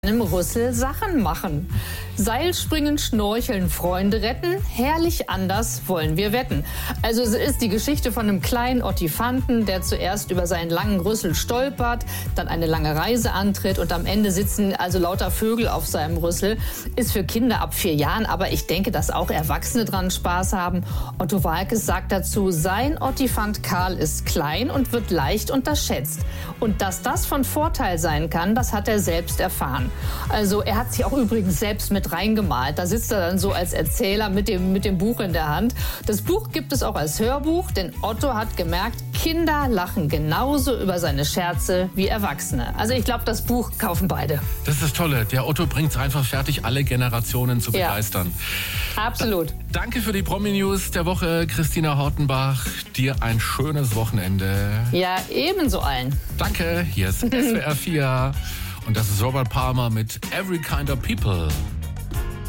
Im Rüssel Sachen machen. Seilspringen, schnorcheln, Freunde retten, herrlich anders wollen wir wetten. Also es ist die Geschichte von einem kleinen Ottifanten, der zuerst über seinen langen Rüssel stolpert, dann eine lange Reise antritt und am Ende sitzen also lauter Vögel auf seinem Rüssel. Ist für Kinder ab 4 Jahren, aber ich denke, dass auch Erwachsene dran Spaß haben. Otto Waalkes sagt dazu, sein Ottifant Karl ist klein und wird leicht unterschätzt. Und dass das von Vorteil sein kann, das hat er selbst erfahren. Also er hat sich auch übrigens selbst mit reingemalt. Da sitzt er dann so als Erzähler mit dem Buch in der Hand. Das Buch gibt es auch als Hörbuch, denn Otto hat gemerkt, Kinder lachen genauso über seine Scherze wie Erwachsene. Also ich glaube, das Buch kaufen beide. Das ist das Tolle. Der Otto bringt es einfach fertig, alle Generationen zu begeistern. Absolut. Danke für die Promi-News der Woche, Christina Hortenbach. Dir ein schönes Wochenende. Ja, ebenso allen. Danke. Hier ist SWR 4. Und das ist Robert Palmer mit Every Kind of People.